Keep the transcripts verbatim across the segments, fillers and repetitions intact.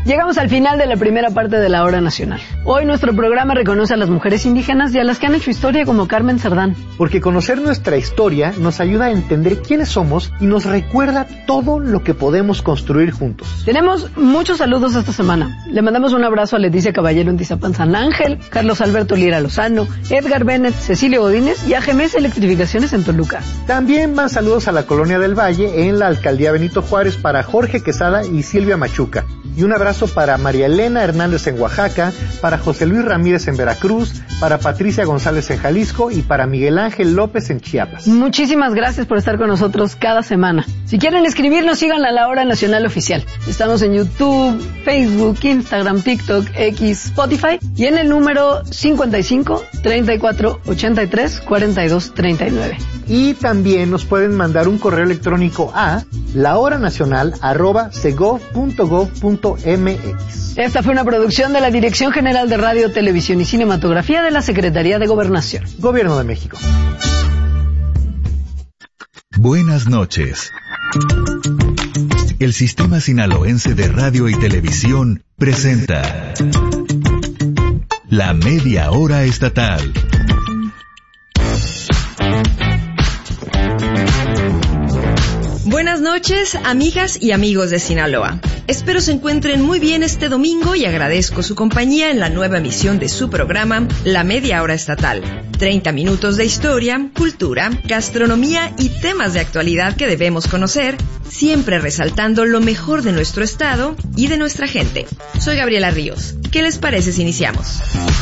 Llegamos al final de la primera parte de la Hora Nacional. Hoy nuestro programa reconoce a las mujeres indígenas y a las que han hecho historia como Carmen Cerdán. Porque conocer nuestra historia nos ayuda a entender quiénes somos y nos recuerda todo lo que podemos construir juntos. Tenemos muchos saludos esta semana. Le mandamos un abrazo a Leticia Caballero en Tizapán San Ángel, Carlos Alberto Lira Lozano, Edgar Bennett, Cecilio Godínez y a G M S Electrificaciones en Toluca. También más saludos a la Colonia del Valle en la Alcaldía Benito Juárez para Jorge Quesada y Silvia Machuca. Y un abrazo para María Elena Hernández en Oaxaca, para José Luis Ramírez en Veracruz, para Patricia González en Jalisco y para Miguel Ángel López en Chiapas. Muchísimas gracias por estar con nosotros cada semana. Si quieren escribirnos, síganla a La Hora Nacional Oficial. Estamos en YouTube, Facebook, Instagram, TikTok, X, Spotify y en el número cincuenta y cinco, treinta y cuatro, ochenta y tres, cuarenta y dos, treinta y nueve. Y también nos pueden mandar un correo electrónico a lahoranacional arroba segov punto gov punto mx. Esta fue una producción de la Dirección General de Radio, Televisión y Cinematografía de la Secretaría de Gobernación. Gobierno de México. Buenas noches. El Sistema Sinaloense de Radio y Televisión presenta La Media Hora Estatal. Buenas noches, amigas y amigos de Sinaloa. Espero se encuentren muy bien este domingo y agradezco su compañía en la nueva emisión de su programa, La Media Hora Estatal. treinta minutos de historia, cultura, gastronomía y temas de actualidad que debemos conocer, siempre resaltando lo mejor de nuestro estado y de nuestra gente. Soy Gabriela Ríos. ¿Qué les parece si iniciamos?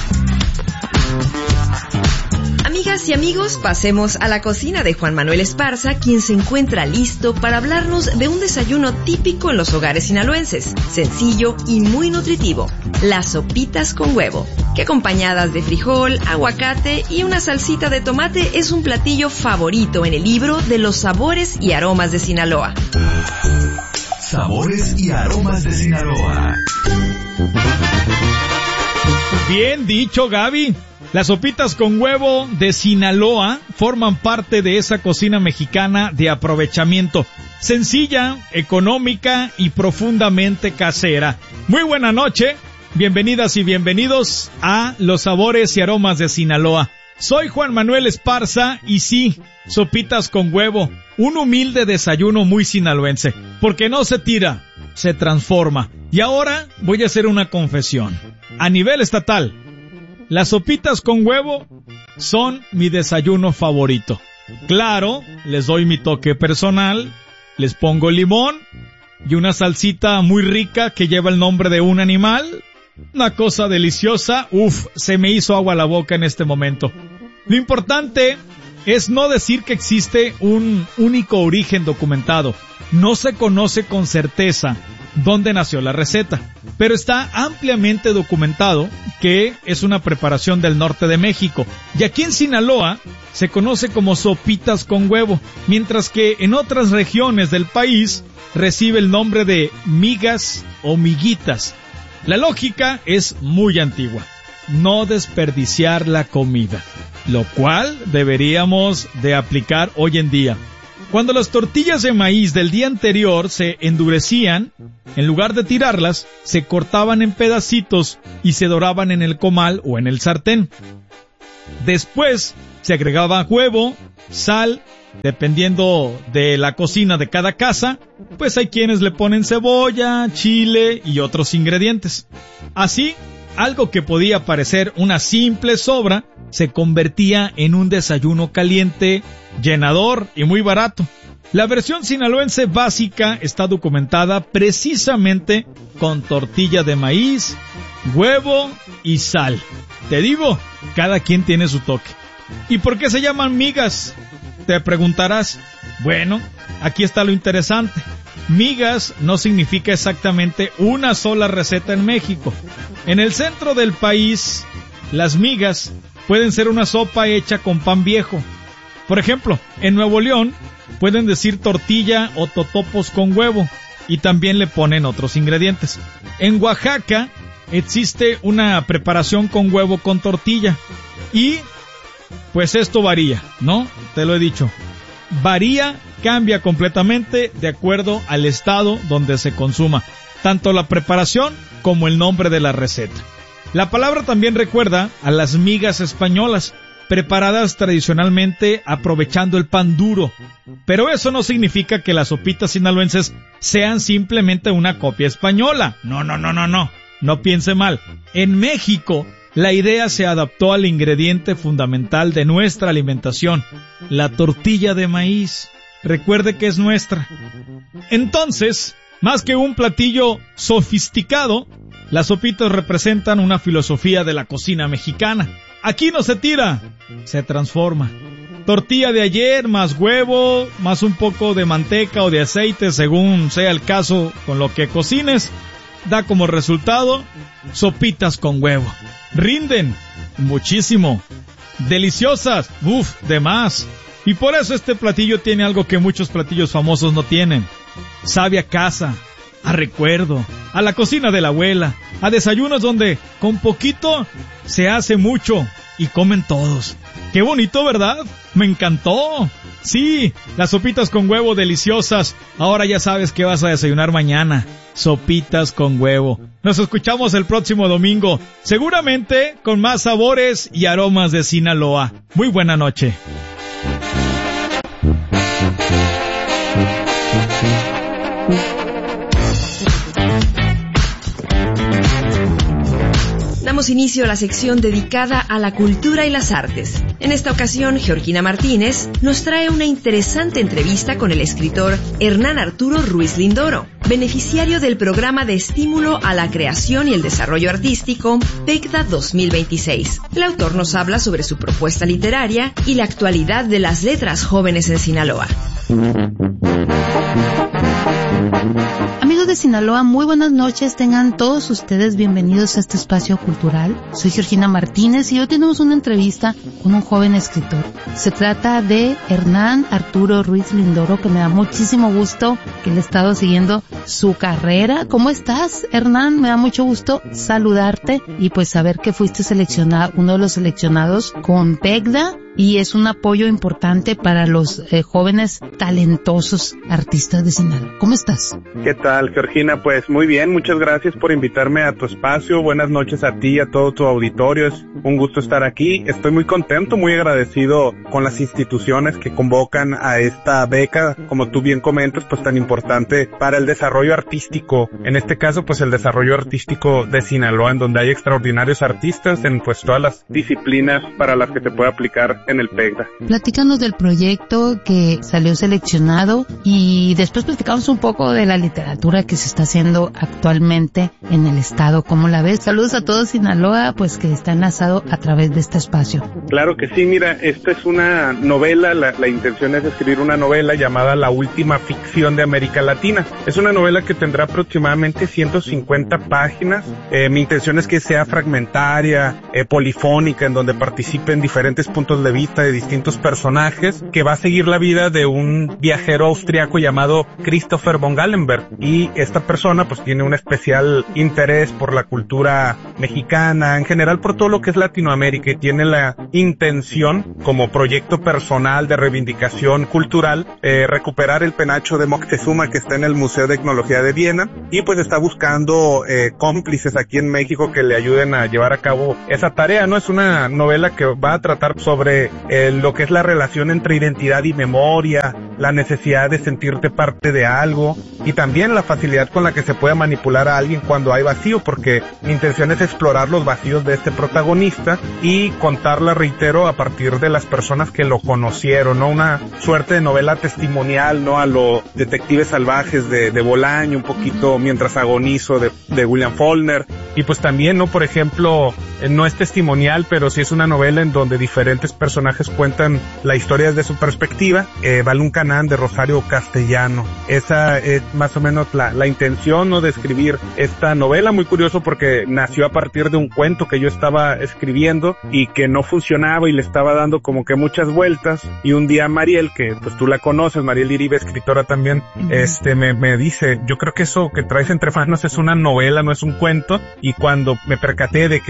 Amigas y amigos, pasemos a la cocina de Juan Manuel Esparza, quien se encuentra listo para hablarnos de un desayuno típico en los hogares sinaloenses, sencillo y muy nutritivo, las sopitas con huevo, que acompañadas de frijol, aguacate y una salsita de tomate es un platillo favorito en el libro de los sabores y aromas de Sinaloa. Sabores y aromas de Sinaloa. Bien dicho, Gaby. Las sopitas con huevo de Sinaloa forman parte de esa cocina mexicana de aprovechamiento. Sencilla, económica y profundamente casera. Muy buena noche. Bienvenidas y bienvenidos a Los Sabores y Aromas de Sinaloa. Soy Juan Manuel Esparza y sí, sopitas con huevo. Un humilde desayuno muy sinaloense. Porque no se tira, se transforma. Y ahora voy a hacer una confesión. A nivel estatal, las sopitas con huevo son mi desayuno favorito. Claro, les doy mi toque personal, les pongo limón y una salsita muy rica que lleva el nombre de un animal. Una cosa deliciosa, uf, se me hizo agua la boca en este momento. Lo importante es no decir que existe un único origen documentado. No se conoce con certeza dónde nació la receta, pero está ampliamente documentado que es una preparación del norte de México, y aquí en Sinaloa se conoce como sopitas con huevo, mientras que en otras regiones del país recibe el nombre de migas o miguitas. La lógica es muy antigua, no desperdiciar la comida, lo cual deberíamos de aplicar hoy en día. Cuando las tortillas de maíz del día anterior se endurecían, en lugar de tirarlas, se cortaban en pedacitos y se doraban en el comal o en el sartén. Después se agregaba huevo, sal, dependiendo de la cocina de cada casa, pues hay quienes le ponen cebolla, chile y otros ingredientes. Así, algo que podía parecer una simple sobra, se convertía en un desayuno caliente, llenador y muy barato. La versión sinaloense básica está documentada precisamente con tortilla de maíz, huevo y sal. Te digo, cada quien tiene su toque. ¿Y por qué se llaman migas? Te preguntarás. Bueno, aquí está lo interesante. Migas no significa exactamente una sola receta en México. En el centro del país, las migas pueden ser una sopa hecha con pan viejo. Por ejemplo, en Nuevo León pueden decir tortilla o totopos con huevo y también le ponen otros ingredientes. En Oaxaca existe una preparación con huevo con tortilla y pues esto varía, ¿no? Te lo he dicho. varía, cambia completamente de acuerdo al estado donde se consuma, tanto la preparación como el nombre de la receta. La palabra también recuerda a las migas españolas, preparadas tradicionalmente aprovechando el pan duro. Pero eso no significa que las sopitas sinaloenses sean simplemente una copia española. No, no, no, no, no. No piense mal. En México, la idea se adaptó al ingrediente fundamental de nuestra alimentación, la tortilla de maíz. Recuerde que es nuestra. Entonces, más que un platillo sofisticado, las sopitas representan una filosofía de la cocina mexicana. Aquí no se tira, se transforma. Tortilla de ayer, más huevo, más un poco de manteca o de aceite, según sea el caso con lo que cocines, da como resultado sopitas con huevo. Rinden muchísimo, deliciosas, uff, de más. Y por eso este platillo tiene algo que muchos platillos famosos no tienen. Sabe a casa, a recuerdo, a la cocina de la abuela, a desayunos donde con poquito se hace mucho y comen todos. ¡Qué bonito!, ¿verdad? ¡Me encantó! Sí, las sopitas con huevo deliciosas. Ahora ya sabes qué vas a desayunar mañana. Sopitas con huevo. Nos escuchamos el próximo domingo, seguramente con más sabores y aromas de Sinaloa. Muy buena noche. Damos inicio a la sección dedicada a la cultura y las artes. En esta ocasión, Georgina Martínez nos trae una interesante entrevista con el escritor Hernán Arturo Ruiz Lindoro, beneficiario del Programa de Estímulo a la Creación y el Desarrollo Artístico PECDA dos mil veintiséis. El autor nos habla sobre su propuesta literaria y la actualidad de las letras jóvenes en Sinaloa. Amigos de Sinaloa, muy buenas noches. Tengan todos ustedes bienvenidos a este espacio cultural. Soy Georgina Martínez y hoy tenemos una entrevista con un joven escritor. Se trata de Hernán Arturo Ruiz Lindoro, que me da muchísimo gusto que le he estado siguiendo su carrera. ¿Cómo estás, Hernán? Me da mucho gusto saludarte y pues saber que fuiste seleccionado, uno de los seleccionados con PECDA, y es un apoyo importante para los eh, jóvenes talentosos artistas de Sinaloa. ¿Cómo estás? ¿Qué tal, Georgina? Pues muy bien, muchas gracias por invitarme a tu espacio. Buenas noches a ti y a todo tu auditorio. Es un gusto estar aquí. Estoy muy contento, muy agradecido con las instituciones que convocan a esta beca, como tú bien comentas, pues tan importante para el desarrollo artístico. En este caso, pues el desarrollo artístico de Sinaloa, en donde hay extraordinarios artistas en pues todas las disciplinas para las que se puede aplicar en el PECDA. Platícanos del proyecto que salió seleccionado y después platicamos un poco de la literatura que se está haciendo actualmente en el estado. ¿Cómo la ves? Saludos a todos Sinaloa, pues que está enlazado a través de este espacio. Claro que sí, mira, esta es una novela, la, la intención es escribir una novela llamada La Última Ficción de América Latina. Es una novela que tendrá aproximadamente ciento cincuenta páginas. Eh, mi intención es que sea fragmentaria, eh, polifónica, en donde participen diferentes puntos de vista de distintos personajes, que va a seguir la vida de un viajero austriaco llamado Christopher von Gallenberg, y esta persona pues tiene un especial interés por la cultura mexicana, en general por todo lo que es Latinoamérica, y tiene la intención como proyecto personal de reivindicación cultural eh, recuperar el penacho de Moctezuma que está en el Museo de Etnología de Viena, y pues está buscando eh, cómplices aquí en México que le ayuden a llevar a cabo esa tarea, ¿no? Es una novela que va a tratar sobre eh, lo que es la relación entre identidad y memoria, la necesidad de sentirte parte de algo, y también la facilidad con la que se puede manipular a alguien cuando hay vacío, porque mi intención es explorar los vacíos de este protagonista y contarla, reitero, a partir de las personas que lo conocieron, ¿no? Una suerte de novela testimonial, ¿no? A lo Detectives Salvajes de, de Bolaño, un poquito Mientras Agonizo de, de William Faulkner, y pues también, ¿no? Por ejemplo, eh, no es testimonial, pero sí es una novela en donde diferentes personajes cuentan la historia desde su perspectiva. eh, Balún Canán de Rosario Castellano. Esa es más o menos la, la intención, ¿no? De escribir esta novela. Muy curioso porque nació a partir de un cuento que yo estaba escribiendo y que no funcionaba y le estaba dando como que muchas vueltas, y un día Mariel, que pues tú la conoces, Mariel Iribe, escritora también, uh-huh. este me, me dice, yo creo que eso que traes entre manos es una novela, no es un cuento, y cuando me percaté de que, de que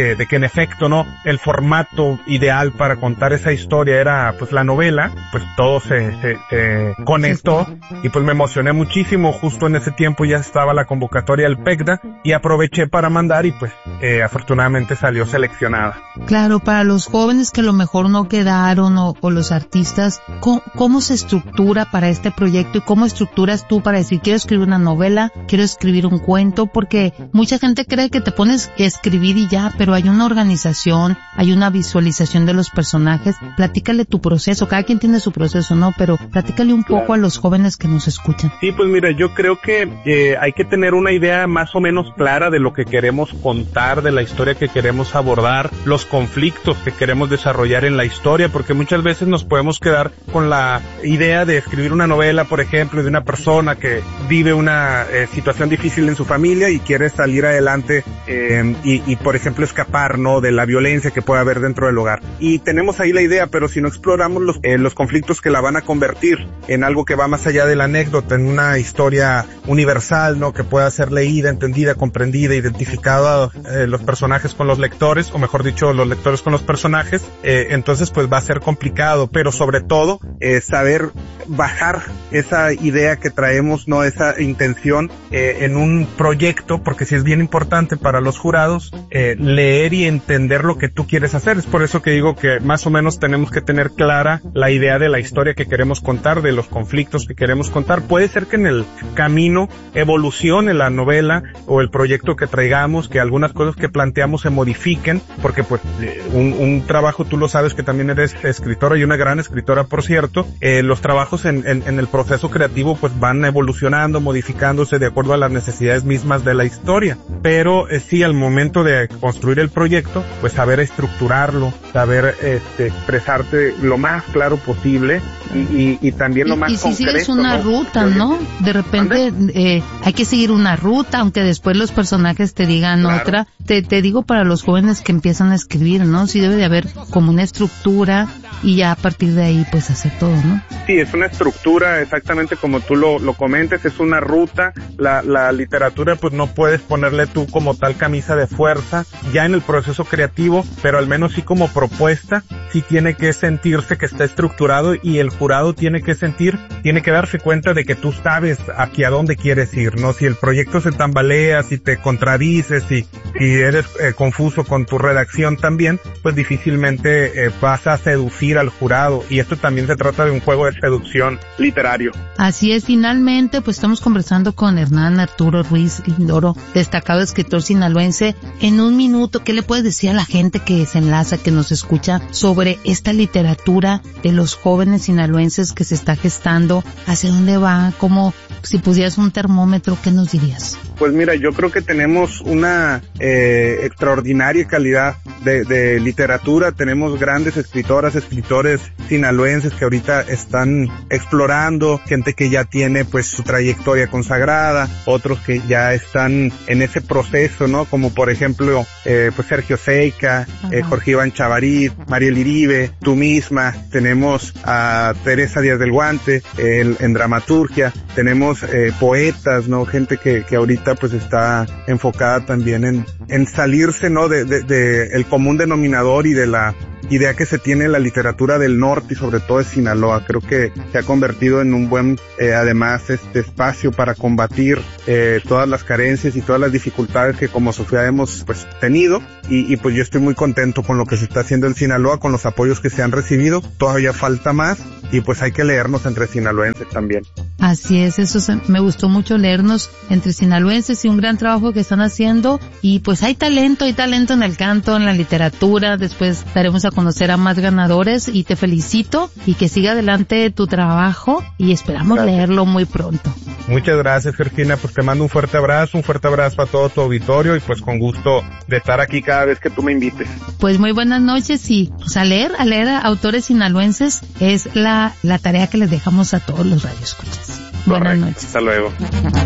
en efecto, ¿no? El formato ideal para contar esa historia era pues la novela, pues todo se, se, se conectó y pues me emocioné muchísimo. Justo en ese tiempo ya estaba la convocatoria del PECDA y aproveché para mandar y pues eh, afortunadamente salió seleccionada. Claro, para los jóvenes que a lo mejor no quedaron o, o los artistas, ¿cómo, ¿cómo se estructura para este proyecto y cómo estructuras tú para decir quiero escribir una novela, quiero escribir un cuento? Porque mucha gente cree que te pones a escribir y ya, pero hay una organización, hay una visualización de los personajes. Platícale tu proceso, cada quien tiene su proceso, ¿no? Pero platícale un poco a los jóvenes que nos escuchan. Sí, pues mira, yo creo que eh, hay que tener una idea más o menos clara de lo que queremos contar, de la historia que queremos abordar, los conflictos que queremos desarrollar en la historia, porque muchas veces nos podemos quedar con la idea de escribir una novela, por ejemplo, de una persona que vive una eh, situación difícil en su familia y quiere salir adelante eh, y, y, por ejemplo, escapar, ¿no?, de la violencia que puede haber dentro del hogar. Y tenemos ahí la idea, pero si no exploramos los, eh, los conflictos que la van a convertir en algo que va más allá de la anécdota, en una historia universal, ¿no?, que pueda ser leída, entendida, comprendida, identificada eh, los personajes con los lectores, o mejor dicho, los lectores con los personajes, eh, entonces pues va a ser complicado, pero sobre todo eh, saber bajar esa idea que traemos, no esa intención eh, en un proyecto, porque sí es bien importante para los jurados eh, leer y entender lo que tú quieres hacer. Es por eso que digo que más o menos tenemos que tener clara la idea de la historia que queremos contar, de los conflictos que queremos contar. Puede ser que en el camino evolucione la novela o el proyecto que traigamos, que algunas cosas que planteamos se modifiquen, porque pues un, un trabajo, tú lo sabes que también eres escritora y una gran escritora, por cierto, eh, los trabajos en, en, en el proceso creativo pues van evolucionando, modificándose de acuerdo a las necesidades mismas de la historia, pero eh, sí, al momento de construir el proyecto, pues saber estructurarlo, saber este, expresarte lo más claro posible y, y, y también lo y, más y si concreto, sigues una ¿no? ruta, ¿no? De repente eh, hay que seguir una ruta, aunque después los personajes te digan claro. otra. Te, te digo para los jóvenes que empiezan a escribir, ¿no? Sí debe de haber como una estructura y ya a partir de ahí pues hacer todo, ¿no? Sí, es una estructura exactamente como tú lo, lo comentes, es una ruta. La, la literatura pues no puedes ponerle tú como tal camisa de fuerza ya en el proceso creativo, pero al menos sí como propuesta, sí tiene que sentirse que está estructurado y el jurado tiene que sentir, tiene que darse cuenta de que tú sabes hacia dónde quieres ir, ¿no? Si el proyecto se tambalea, si te contradices, si, si eres eh, confuso con tu redacción también, pues difícilmente eh, vas a seducir al jurado, y esto también se trata de un juego de seducción literario. Así es, finalmente pues estamos conversando con Hernán Arturo Ruiz Lindoro, destacado escritor sinaloense. En un minuto, ¿qué le puedes decir a la gente que se enlaza, que nos escucha, sobre esta literatura de los jóvenes sinaloenses que se está gestando? ¿Hacia dónde va? ¿Cómo, si pusieras un termómetro, qué nos dirías? Pues mira, yo creo que tenemos una eh, extraordinaria calidad de, de literatura. Tenemos grandes escritoras, escritores sinaloenses que ahorita están explorando, gente que ya tiene pues su trayectoria consagrada, otros que ya están en ese proceso, ¿no? Como por ejemplo, eh, pues Sergio Seica, eh, Jorge Iván Chavarit, Mariel Iribe, tú misma. Tenemos a Teresa Díaz del Guante eh, en dramaturgia. Tenemos eh, poetas, ¿no? Gente que, que ahorita pues está enfocada también en, en salirse, ¿no? De, de, de el común denominador y de la idea que se tiene en la literatura del norte y sobre todo de Sinaloa. Creo que se ha convertido en un buen, eh, además, este espacio para combatir eh, todas las carencias y todas las dificultades que como sociedad hemos pues tenido, y, y pues yo estoy muy contento con lo que se está haciendo en Sinaloa, con los apoyos que se han recibido. Todavía falta más y pues hay que leernos entre sinaloenses también. Así es, eso se, me gustó mucho leernos entre sinaloenses y un gran trabajo que están haciendo, y pues hay talento, hay talento en el canto, en la literatura. Después daremos a conocer a más ganadores y te felicito y que siga adelante tu trabajo y esperamos gracias. Leerlo muy pronto. Muchas gracias, Georgina, pues te mando un fuerte abrazo, un fuerte abrazo a todo tu auditorio y pues con gusto de estar aquí cada vez que tú me invites. Pues muy buenas noches y pues a leer, a leer a autores sinaloenses es la, la tarea que les dejamos a todos los radioescuchas. Buenas noches. Hasta luego.